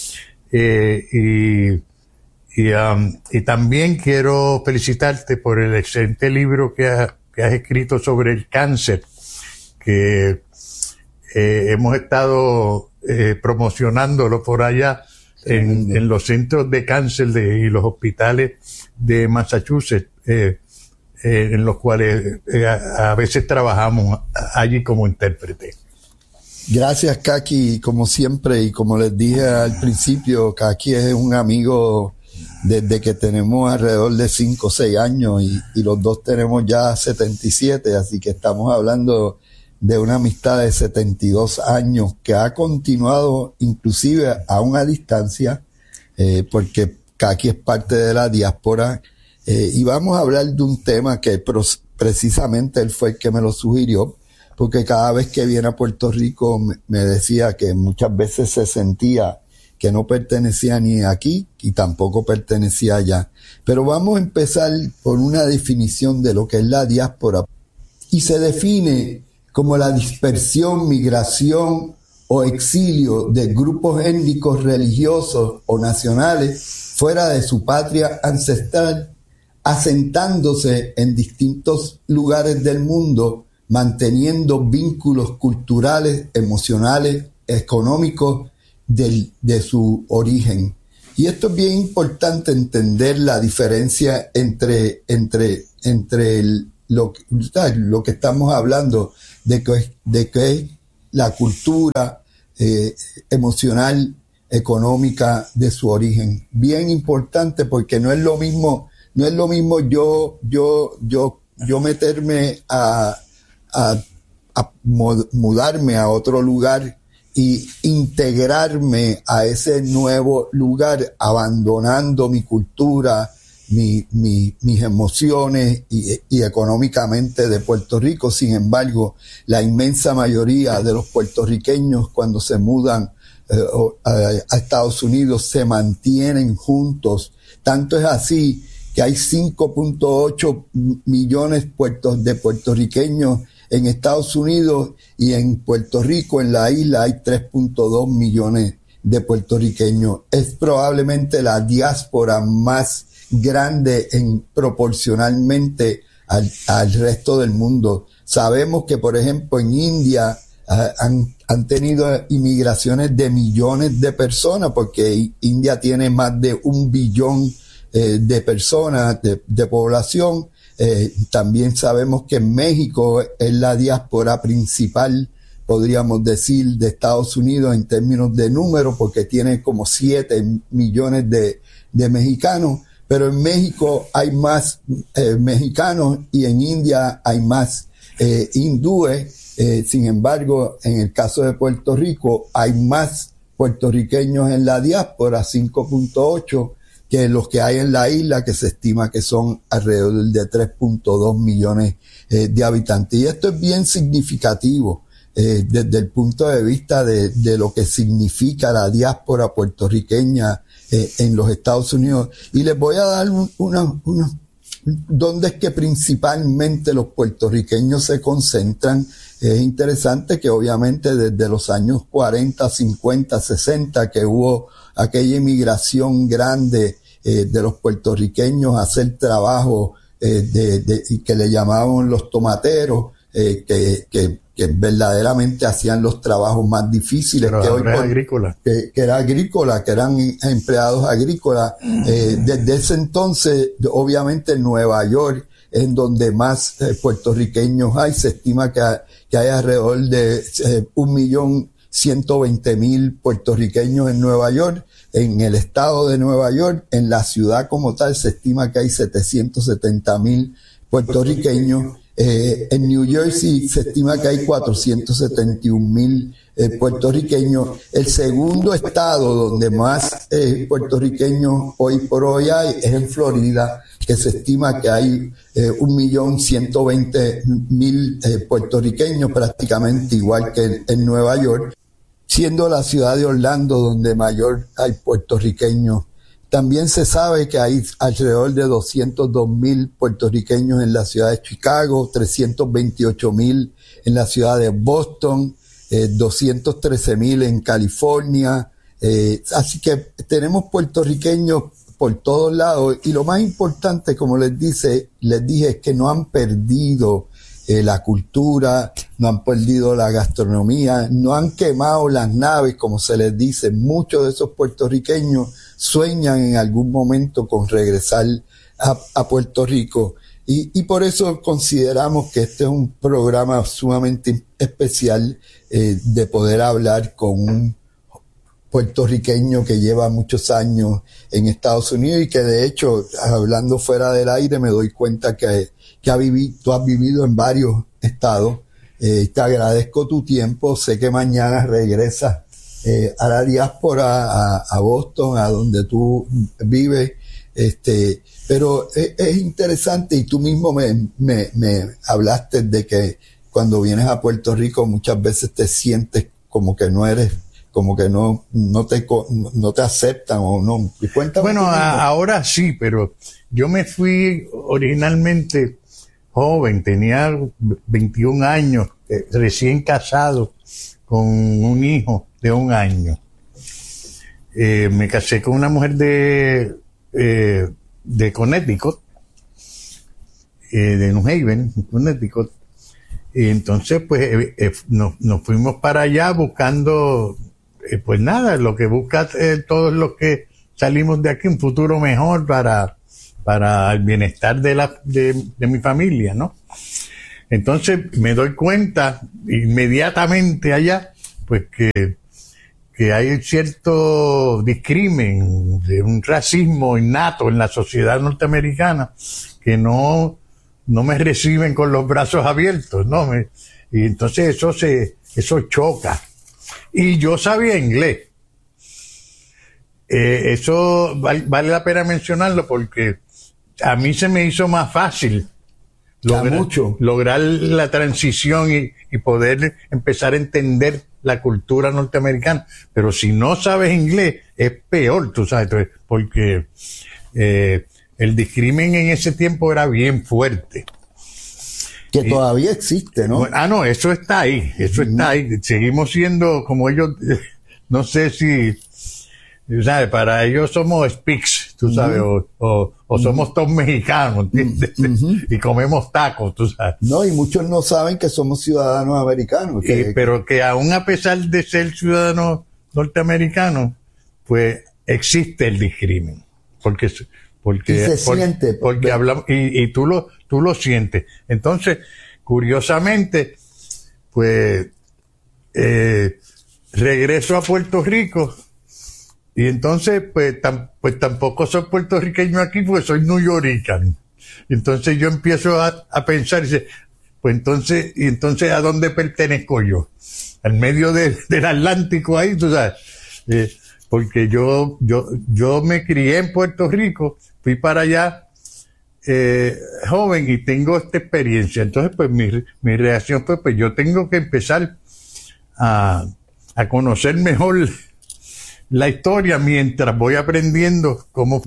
Y también quiero felicitarte por el excelente libro que has escrito sobre el cáncer, que hemos estado promocionándolo por allá en los centros de cáncer y los hospitales de Massachusetts, en los cuales a veces trabajamos allí como intérprete. Gracias, Caqui. Como siempre, y como les dije al principio, Caqui es un amigo desde que tenemos alrededor de 5 o 6 años y los dos tenemos ya 77, así que estamos hablando de una amistad de 72 años que ha continuado inclusive a una distancia, porque Caqui es parte de la diáspora. Y vamos a hablar de un tema que precisamente él fue el que me lo sugirió, porque cada vez que viene a Puerto Rico me decía que muchas veces se sentía que no pertenecía ni aquí y tampoco pertenecía allá. Pero vamos a empezar por una definición de lo que es la diáspora. Y se define como la dispersión, migración o exilio de grupos étnicos, religiosos o nacionales fuera de su patria ancestral, asentándose en distintos lugares del mundo, manteniendo vínculos culturales, emocionales, económicos de su origen. Y esto es bien importante entender la diferencia entre lo que estamos hablando de que es la cultura emocional, económica de su origen. Bien importante, porque no es lo mismo yo meterme a mudarme a otro lugar y integrarme a ese nuevo lugar, abandonando mi cultura, mis emociones y económicamente de Puerto Rico. Sin embargo, la inmensa mayoría de los puertorriqueños, cuando se mudan a Estados Unidos, se mantienen juntos. Tanto es así que hay 5.8 millones de puertorriqueños en Estados Unidos, y en Puerto Rico, en la isla, hay 3.2 millones de puertorriqueños. Es probablemente la diáspora más grande proporcionalmente al resto del mundo. Sabemos que, por ejemplo, en India han tenido inmigraciones de millones de personas, porque India tiene más de 1 billón de personas de población. También sabemos que México es la diáspora principal, podríamos decir, de Estados Unidos en términos de número, porque tiene como 7 millones de mexicanos, pero en México hay más mexicanos y en India hay más hindúes. Sin embargo, en el caso de Puerto Rico hay más puertorriqueños en la diáspora, 5.8, que los que hay en la isla, que se estima que son alrededor de 3.2 millones de habitantes. Y esto es bien significativo desde el punto de vista de lo que significa la diáspora puertorriqueña en los Estados Unidos. Y les voy a dar dónde es que principalmente los puertorriqueños se concentran. Es interesante que obviamente desde los años 40, 50, 60, que hubo aquella inmigración grande de los puertorriqueños a hacer trabajo que le llamaban los tomateros, que verdaderamente hacían los trabajos más difíciles. Pero que hoy agrícola. Que era agrícola, que eran empleados agrícolas. Desde ese entonces, obviamente en Nueva York es en donde más puertorriqueños hay. Se estima que hay alrededor de 1.120.000 puertorriqueños en Nueva York. En el estado de Nueva York, en la ciudad como tal, se estima que hay 770.000 puertorriqueños. En New Jersey se estima que hay 471.000 puertorriqueños. El segundo estado donde más puertorriqueños hoy por hoy hay es en Florida, que se estima que hay 1.120.000 puertorriqueños, prácticamente igual que en Nueva York, siendo la ciudad de Orlando donde mayor hay puertorriqueños. También se sabe que hay alrededor de 202.000 puertorriqueños en la ciudad de Chicago, 328.000 en la ciudad de Boston, 213.000 en California. Así que tenemos puertorriqueños por todos lados. Y lo más importante, como les dije, es que no han perdido la cultura, no han perdido la gastronomía, no han quemado las naves, como se les dice. Muchos de esos puertorriqueños sueñan en algún momento con regresar a Puerto Rico. Y por eso consideramos que este es un programa sumamente especial, de poder hablar con un puertorriqueño que lleva muchos años en Estados Unidos y que de hecho, hablando fuera del aire, me doy cuenta que tú has vivido en varios estados. Te agradezco tu tiempo. Sé que mañana regresas a la diáspora, a Boston, a donde tú vives. Pero es interesante, y tú mismo me hablaste de que cuando vienes a Puerto Rico muchas veces te sientes como que no eres, como que no te aceptan o no. Bueno, ahora sí, pero yo me fui originalmente joven, tenía 21 años, recién casado, con un hijo de 1 año. Me casé con una mujer de Connecticut, de New Haven, Connecticut. Y entonces, pues, nos fuimos para allá buscando, pues nada, lo que busca todos los que salimos de aquí, un futuro mejor para el bienestar de mi familia, ¿no? Entonces me doy cuenta inmediatamente allá, pues que hay cierto discrimen, de un racismo innato en la sociedad norteamericana, que no me reciben con los brazos abiertos, ¿no? Y entonces eso choca. Y yo sabía inglés. Eso vale la pena mencionarlo porque a mí se me hizo más fácil lograr la transición y poder empezar a entender la cultura norteamericana. Pero si no sabes inglés, es peor, tú sabes, porque el discrimen en ese tiempo era bien fuerte. Que todavía existe, ¿no? No, eso está ahí, está ahí. Seguimos siendo como ellos, no sé si, ¿sabes? Para ellos somos spics, tú sabes, o somos todos mexicanos, ¿entiendes? Y comemos tacos, tú sabes. No, y muchos no saben que somos ciudadanos americanos. Pero que aún a pesar de ser ciudadanos norteamericanos, pues existe el discrimen. Porque se siente. Porque hablamos, y tú lo sientes. Entonces, curiosamente, pues, regreso a Puerto Rico. Y entonces, pues tampoco soy puertorriqueño aquí porque soy newyoricano. Y entonces yo empiezo a pensar, pues entonces ¿a dónde pertenezco yo? Al medio del Atlántico ahí, tú sabes. Porque yo me crié en Puerto Rico, fui para allá joven y tengo esta experiencia. Entonces, pues mi reacción fue, pues yo tengo que empezar a conocer mejor la historia mientras voy aprendiendo cómo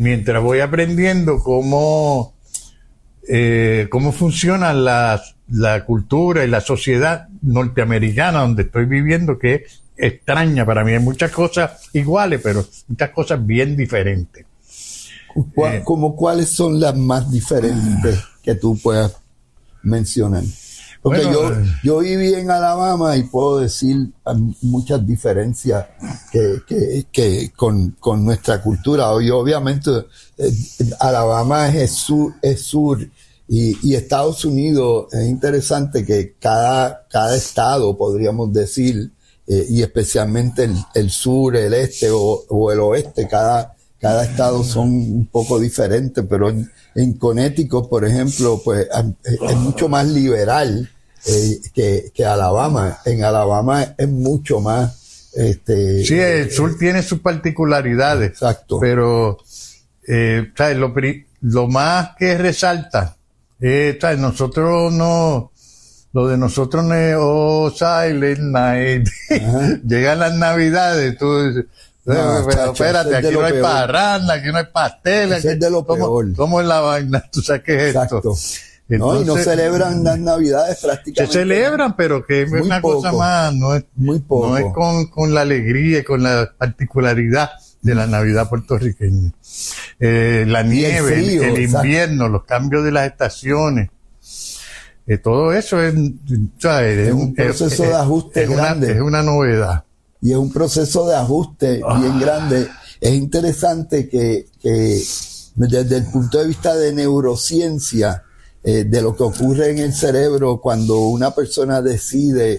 funciona la cultura y la sociedad norteamericana donde estoy viviendo, que es extraña para mí. Hay muchas cosas iguales, pero muchas cosas bien diferentes. ¿Cuáles son las más diferentes que tú puedas mencionar? Porque yo viví en Alabama y puedo decir muchas diferencias que con nuestra cultura. Y obviamente Alabama es sur y Estados Unidos es interesante que cada estado, podríamos decir, y especialmente el sur, el este o el oeste, cada estado son un poco diferentes, pero en Connecticut, por ejemplo, pues es mucho más liberal que Alabama. En Alabama es mucho más sí, el sur tiene sus particularidades. Exacto. Pero ¿sabes? Lo más que resalta ¿sabes? Lo de nosotros no es Silent Night. Llegan las Navidades, tú dices, pero espérate, aquí no hay parranda, aquí no hay pasteles. Es de lo peor. ¿Cómo es la vaina? ¿Tú sabes qué es esto? Entonces, y no celebran las Navidades prácticamente. Se celebran, pero que es una cosa más, no es con la alegría y con la particularidad de la Navidad puertorriqueña. La nieve, el invierno, los cambios de las estaciones. Todo eso es un proceso de ajuste grande. Es una novedad. Y es un proceso de ajuste bien grande. Es interesante que desde el punto de vista de neurociencia, de lo que ocurre en el cerebro cuando una persona decide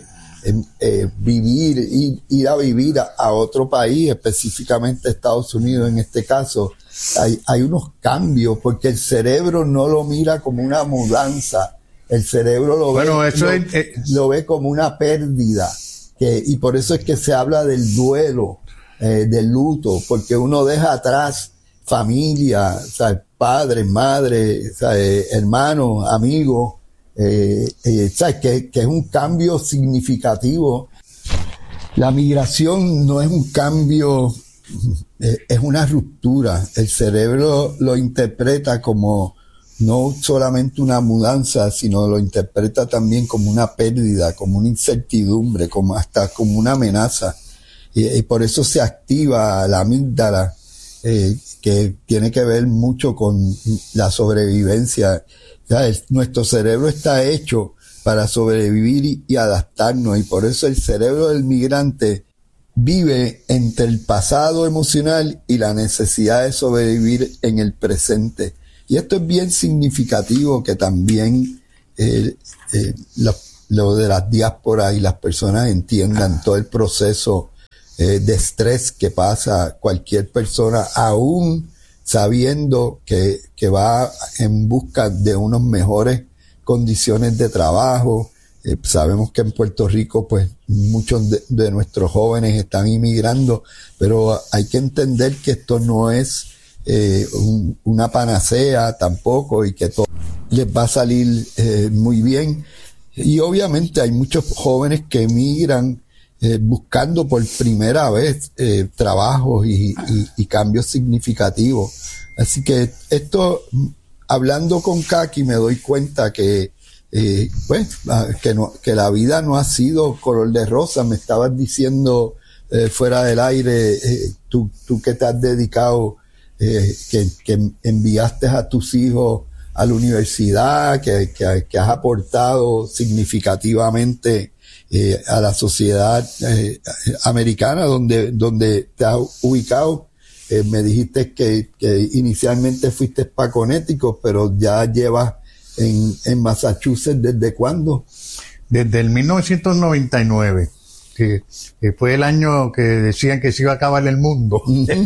ir a vivir a otro país, específicamente Estados Unidos en este caso, hay unos cambios, porque el cerebro no lo mira como una mudanza, el cerebro lo ve como una pérdida, y por eso es que se habla del duelo, del luto, porque uno deja atrás familia, ¿sabes? Padres, madres, hermanos, amigos, ¿sabes? Que es un cambio significativo. La migración no es un cambio, es una ruptura. El cerebro lo interpreta como no solamente una mudanza, sino lo interpreta también como una pérdida, como una incertidumbre, hasta como una amenaza. Y por eso se activa la amígdala, que tiene que ver mucho con la sobrevivencia. Nuestro cerebro está hecho para sobrevivir y adaptarnos, y por eso el cerebro del migrante vive entre el pasado emocional y la necesidad de sobrevivir en el presente. Y esto es bien significativo, que también lo de las diásporas y las personas entiendan todo el proceso de estrés que pasa cualquier persona, aún sabiendo que va en busca de unas mejores condiciones de trabajo. Sabemos que en Puerto Rico, pues, muchos de nuestros jóvenes están inmigrando, pero hay que entender que esto no es una panacea tampoco, y que todo les va a salir muy bien. Y obviamente hay muchos jóvenes que emigran buscando por primera vez trabajos y cambios significativos. Así que esto, hablando con Kaki, me doy cuenta que la vida no ha sido color de rosa. Me estabas diciendo fuera del aire, tú que te has dedicado que enviaste a tus hijos a la universidad, que has aportado significativamente a la sociedad americana donde te has ubicado. Me dijiste que inicialmente fuiste para Connecticut, pero ya llevas en Massachusetts, ¿desde cuándo? Desde el 1999, que fue el año que decían que se iba a acabar el mundo.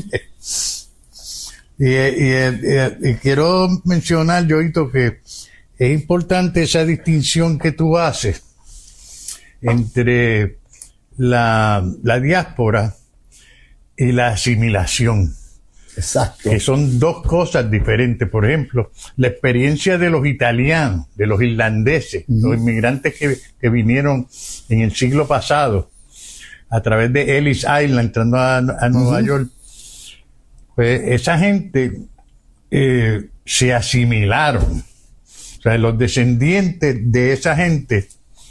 Y quiero mencionar, Yoito, que es importante esa distinción que tú haces entre la diáspora y la asimilación. Exacto. Que son dos cosas diferentes. Por ejemplo, la experiencia de los italianos, de los irlandeses, los inmigrantes que vinieron en el siglo pasado a través de Ellis Island, entrando a Nueva York, pues esa gente se asimilaron. O sea, los descendientes de esa gente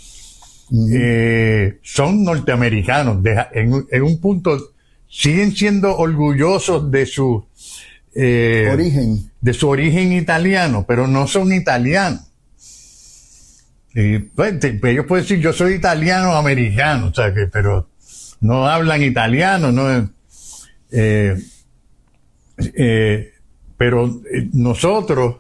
son norteamericanos. En un punto siguen siendo orgullosos de su origen italiano, pero no son italianos. Y pues, ellos pueden decir, yo soy italiano americano, o sea, pero no hablan italiano, no. Pero nosotros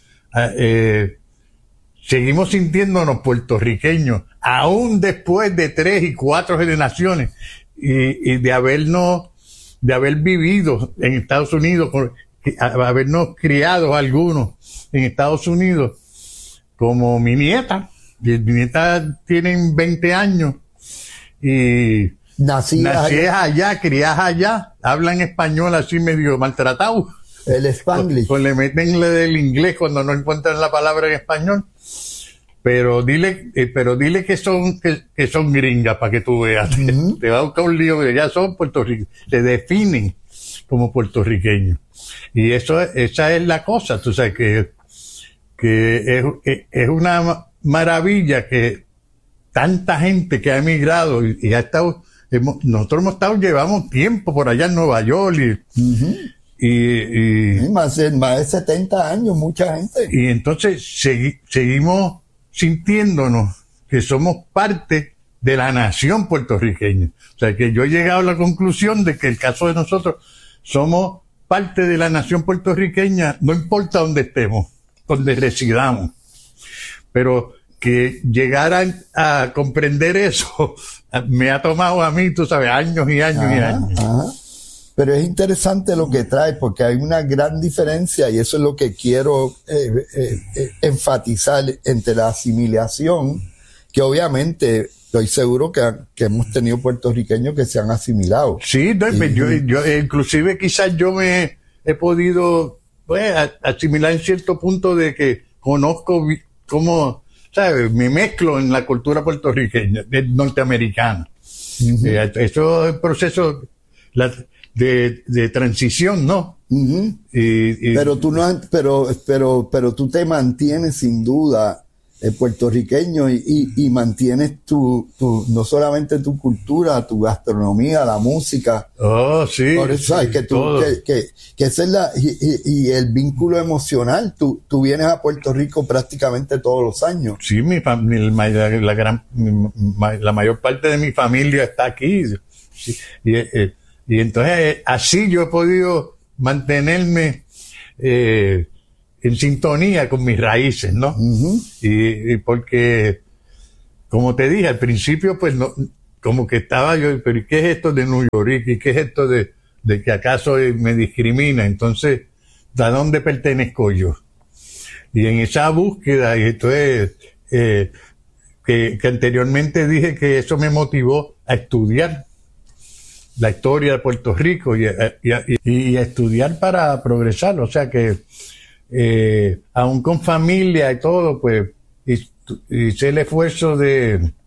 seguimos sintiéndonos puertorriqueños, aún después de 3 y 4 generaciones, y de haber vivido en Estados Unidos, habernos criado algunos en Estados Unidos, como mi nieta. Mi nieta tiene 20 años y nací allá, criás allá, hablan español así medio maltratado. El Spanglish. Pues le meten el inglés cuando no encuentran la palabra en español. Pero dile que son gringas para que tú veas. Te va a buscar un lío, que ya son puertorriqueños. Se definen como puertorriqueños. Y esa es la cosa. Tú sabes que es una maravilla que tanta gente que ha emigrado y ha estado, nosotros llevamos tiempo por allá en Nueva York y más de 70 años, mucha gente. Y entonces seguimos sintiéndonos que somos parte de la nación puertorriqueña. O sea, que yo he llegado a la conclusión de que el caso de nosotros somos parte de la nación puertorriqueña, no importa dónde estemos, donde residamos. Pero que llegaran a comprender eso me ha tomado a mí, tú sabes, años y años y años. Pero es interesante lo que trae, porque hay una gran diferencia, y eso es lo que quiero enfatizar, entre la asimilación, que obviamente estoy seguro que hemos tenido puertorriqueños que se han asimilado. Sí, yo inclusive quizás yo me he podido asimilar en cierto punto de que conozco cómo, ¿sabes? Me mezclo en la cultura puertorriqueña, norteamericana. Eso es el proceso de transición, ¿no? Pero tú no, pero tú te mantienes sin duda puertorriqueño y mantienes tu no solamente tu cultura, tu gastronomía, la música. Oh, sí. Por eso sabes que esa es y el vínculo emocional. Tú vienes a Puerto Rico prácticamente todos los años. Sí, la mayor parte de mi familia está aquí. Sí, y entonces así yo he podido mantenerme en sintonía con mis raíces, ¿no? Y porque, como te dije al principio, pues no, como que estaba yo, pero ¿qué es esto de New York? ¿Y qué es esto de que acaso me discrimina? Entonces, ¿a dónde pertenezco yo? Y en esa búsqueda, y entonces, que anteriormente dije que eso me motivó a estudiar la historia de Puerto Rico y a estudiar para progresar. O sea que aún con familia y todo, pues hice el esfuerzo de